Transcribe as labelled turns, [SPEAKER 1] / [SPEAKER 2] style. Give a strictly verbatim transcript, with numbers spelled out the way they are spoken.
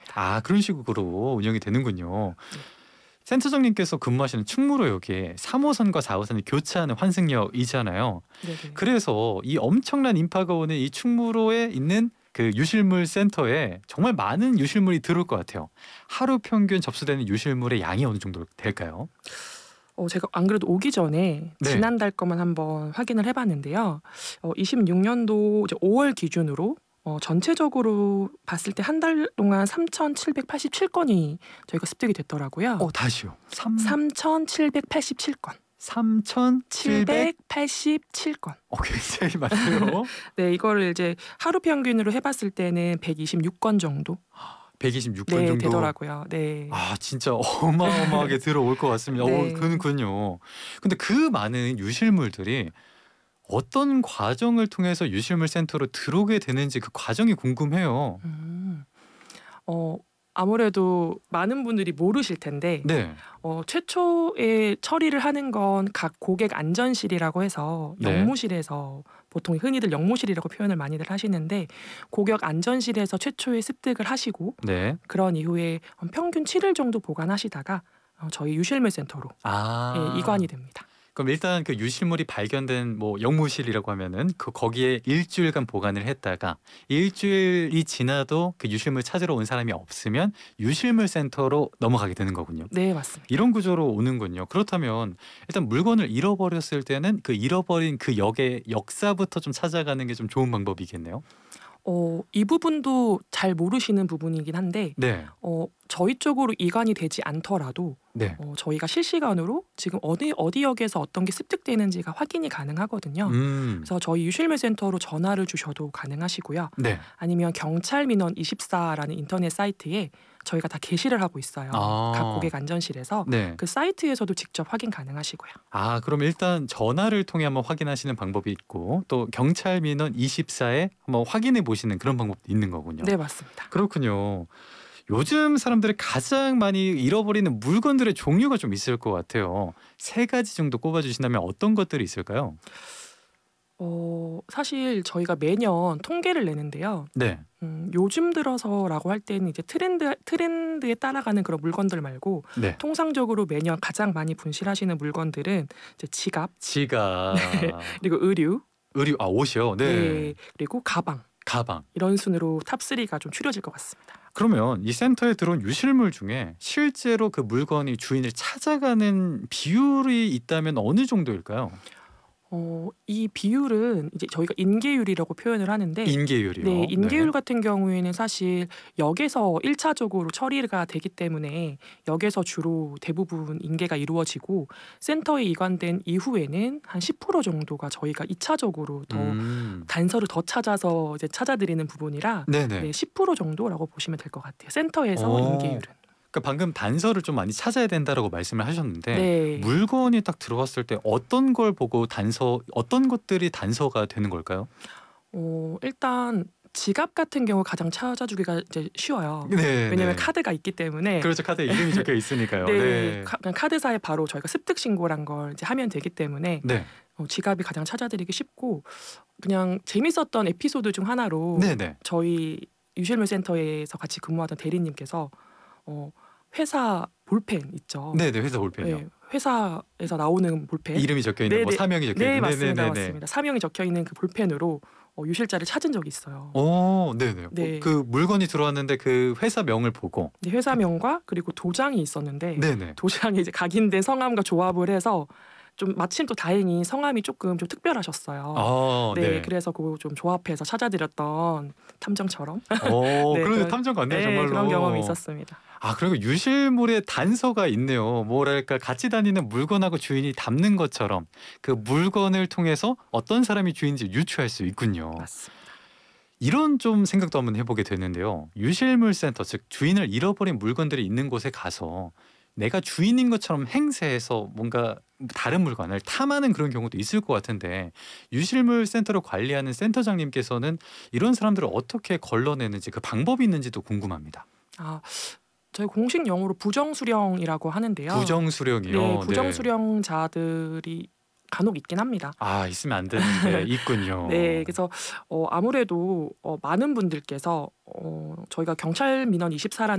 [SPEAKER 1] 아, 그런 식으로 운영이 되는군요.
[SPEAKER 2] 네.
[SPEAKER 1] 센터장님께서 근무하시는 충무로역에 삼 호선과 사 호선이 교차하는 환승역이잖아요.
[SPEAKER 2] 네네.
[SPEAKER 1] 그래서 이 엄청난 인파가 오는 이 충무로에 있는 그 유실물 센터에 정말 많은 유실물이 들어올 것 같아요. 하루 평균 접수되는 유실물의 양이 어느 정도 될까요?
[SPEAKER 2] 어 제가 안 그래도 오기 전에
[SPEAKER 1] 네.
[SPEAKER 2] 지난달 것만 한번 확인을 해 봤는데요. 어 이십육 년도 이제 오월 기준으로 어 전체적으로 봤을 때 한 달 동안 삼천칠백팔십칠 건이 저희가 습득이 됐더라고요.
[SPEAKER 1] 어, 다시요. 삼
[SPEAKER 2] 삼천칠백팔십칠 건.
[SPEAKER 1] 삼천칠백
[SPEAKER 2] 칠백팔십칠 건.
[SPEAKER 1] 어, 굉장히 많네요.
[SPEAKER 2] 네, 이거를 이제 하루 평균으로 해 봤을 때는 백이십육 건 정도
[SPEAKER 1] 백이십육 건
[SPEAKER 2] 네,
[SPEAKER 1] 정도.
[SPEAKER 2] 되더라고요. 네.
[SPEAKER 1] 아, 진짜 어마어마하게 들어올 것 같습니다. 어,
[SPEAKER 2] 네.
[SPEAKER 1] 그렇군요. 근데 그 많은 유실물들이 어떤 과정을 통해서 유실물 센터로 들어오게 되는지 그 과정이 궁금해요.
[SPEAKER 2] 음. 어 아무래도 많은 분들이 모르실 텐데
[SPEAKER 1] 네.
[SPEAKER 2] 어 최초에 처리를 하는 건 각 고객 안전실이라고 해서
[SPEAKER 1] 네.
[SPEAKER 2] 영무실에서 보통 흔히들 영무실이라고 표현을 많이들 하시는데 고객 안전실에서 최초에 습득을 하시고
[SPEAKER 1] 네.
[SPEAKER 2] 그런 이후에 한 평균 칠 일 정도 보관하시다가 어 저희 유실물 센터로
[SPEAKER 1] 아.
[SPEAKER 2] 예, 이관이 됩니다.
[SPEAKER 1] 그럼 일단 그 유실물이 발견된 뭐 영무실이라고 하면은 그 거기에 일주일간 보관을 했다가 일주일이 지나도 그 유실물 찾으러 온 사람이 없으면 유실물 센터로 넘어가게 되는 거군요.
[SPEAKER 2] 네, 맞습니다.
[SPEAKER 1] 이런 구조로 오는군요. 그렇다면 일단 물건을 잃어버렸을 때는 그 잃어버린 그 역의 역사부터 좀 찾아가는 게 좀 좋은 방법이겠네요.
[SPEAKER 2] 어 이 부분도 잘 모르시는 부분이긴 한데
[SPEAKER 1] 네.
[SPEAKER 2] 어 저희 쪽으로 이관이 되지 않더라도
[SPEAKER 1] 네.
[SPEAKER 2] 어 저희가 실시간으로 지금 어디 어디 역에서 어떤 게 습득되는지가 확인이 가능하거든요.
[SPEAKER 1] 음.
[SPEAKER 2] 그래서 저희 유실물 센터로 전화를 주셔도 가능하시고요.
[SPEAKER 1] 네.
[SPEAKER 2] 아니면 경찰민원 이십사라는 인터넷 사이트에 저희가 다 게시를 하고 있어요.
[SPEAKER 1] 아.
[SPEAKER 2] 각 고객 안전실에서
[SPEAKER 1] 네.
[SPEAKER 2] 그 사이트에서도 직접 확인 가능하시고요.
[SPEAKER 1] 아, 그럼 일단 전화를 통해 한번 확인하시는 방법이 있고 또 경찰 민원 이십사에 한번 확인해 보시는 그런 방법도 있는 거군요.
[SPEAKER 2] 네, 맞습니다.
[SPEAKER 1] 그렇군요. 요즘 사람들이 가장 많이 잃어버리는 물건들의 종류가 좀 있을 것 같아요. 세 가지 정도 꼽아주신다면 어떤 것들이 있을까요?
[SPEAKER 2] 어 사실 저희가 매년 통계를 내는데요.
[SPEAKER 1] 네.
[SPEAKER 2] 음 요즘 들어서라고 할 때는 이제 트렌드 트렌드에 따라가는 그런 물건들 말고
[SPEAKER 1] 네.
[SPEAKER 2] 통상적으로 매년 가장 많이 분실하시는 물건들은 이제 지갑,
[SPEAKER 1] 지갑,
[SPEAKER 2] 그리고 의류,
[SPEAKER 1] 의류, 아, 옷이요. 네.
[SPEAKER 2] 네, 그리고 가방
[SPEAKER 1] 가방.
[SPEAKER 2] 이런 순으로 탑삼가 좀 추려질 것 같습니다.
[SPEAKER 1] 그러면 이 센터에 들어온 유실물 중에 실제로 그 물건이 주인을 찾아가는 비율이 있다면 어느 정도일까요?
[SPEAKER 2] 어 이 비율은 이제 저희가 인계율이라고 표현을 하는데
[SPEAKER 1] 인계율이요.
[SPEAKER 2] 네, 인계율
[SPEAKER 1] 네.
[SPEAKER 2] 같은 경우에는 사실 역에서 일 차적으로 처리가 되기 때문에 역에서 주로 대부분 인계가 이루어지고 센터에 이관된 이후에는 한 십 퍼센트 정도가 저희가 이 차적으로 더
[SPEAKER 1] 음.
[SPEAKER 2] 단서를 더 찾아서 이제 찾아드리는 부분이라
[SPEAKER 1] 네네.
[SPEAKER 2] 네, 십 퍼센트 정도라고 보시면 될 것 같아요. 센터에서
[SPEAKER 1] 어.
[SPEAKER 2] 인계율은.
[SPEAKER 1] 그러니까 방금 단서를 좀 많이 찾아야 된다라고 말씀을 하셨는데
[SPEAKER 2] 네.
[SPEAKER 1] 물건이 딱 들어왔을 때 어떤 걸 보고 단서, 어떤 것들이 단서가 되는 걸까요?
[SPEAKER 2] 어 일단 지갑 같은 경우 가장 찾아주기가 이제 쉬워요.
[SPEAKER 1] 네,
[SPEAKER 2] 왜냐면
[SPEAKER 1] 네.
[SPEAKER 2] 카드가 있기 때문에.
[SPEAKER 1] 그렇죠. 카드에 이름이 적혀 있으니까요.
[SPEAKER 2] 네,
[SPEAKER 1] 네.
[SPEAKER 2] 카, 그냥 카드사에 바로 저희가 습득 신고란 걸 이제 하면 되기 때문에
[SPEAKER 1] 네.
[SPEAKER 2] 어, 지갑이 가장 찾아드리기 쉽고 그냥 재밌었던 에피소드 중 하나로
[SPEAKER 1] 네, 네.
[SPEAKER 2] 저희 유실물 센터에서 같이 근무하던 대리님께서 어, 회사 볼펜 있죠.
[SPEAKER 1] 네, 네. 회사 볼펜이요.
[SPEAKER 2] 네, 회사에서 나오는 볼펜.
[SPEAKER 1] 이름이 적혀 있는 뭐
[SPEAKER 2] 네네.
[SPEAKER 1] 사명이 적혀
[SPEAKER 2] 네,
[SPEAKER 1] 있는.
[SPEAKER 2] 맞습니다,
[SPEAKER 1] 네네네네.
[SPEAKER 2] 맞습니다. 사명이 적혀 있는 그 볼펜으로 어, 유실자를 찾은 적이 있어요.
[SPEAKER 1] 오, 네네.
[SPEAKER 2] 네.
[SPEAKER 1] 어, 그 물건이 들어왔는데 그 회사 명을 보고.
[SPEAKER 2] 네, 회사명과 그리고 도장이 있었는데
[SPEAKER 1] 네네.
[SPEAKER 2] 도장에 이제 각인된 성함과 조합을 해서 좀 마침 또 다행히 성함이 조금 좀 특별하셨어요.
[SPEAKER 1] 아,
[SPEAKER 2] 네,
[SPEAKER 1] 네.
[SPEAKER 2] 그래서 그거 좀 조합해서 찾아드렸던 탐정처럼
[SPEAKER 1] 오,
[SPEAKER 2] 네,
[SPEAKER 1] 그런
[SPEAKER 2] 그런-
[SPEAKER 1] 탐정 같네요,
[SPEAKER 2] 네,
[SPEAKER 1] 정말로.
[SPEAKER 2] 그런 경험이 있었습니다.
[SPEAKER 1] 아, 그리고 유실물에 단서가 있네요. 뭐랄까 같이 다니는 물건하고 주인이 닮는 것처럼 그 물건을 통해서 어떤 사람이 주인인지 유추할 수 있군요.
[SPEAKER 2] 맞습니다.
[SPEAKER 1] 이런 좀 생각도 한번 해보게 되는데요. 유실물 센터, 즉 주인을 잃어버린 물건들이 있는 곳에 가서 내가 주인인 것처럼 행세해서 뭔가 다른 물건을 탐하는 그런 경우도 있을 것 같은데 유실물 센터를 관리하는 센터장님께서는 이런 사람들을 어떻게 걸러내는지 그 방법이 있는지도 궁금합니다.
[SPEAKER 2] 아, 저희 공식 용어로 부정수령이라고 하는데요.
[SPEAKER 1] 부정수령이요.
[SPEAKER 2] 네, 부정수령자들이 간혹 있긴 합니다.
[SPEAKER 1] 아, 있으면 안 되는데 있군요.
[SPEAKER 2] 네, 그래서 어, 아무래도 어, 많은 분들께서 어, 저희가 경찰 민원 이십사라는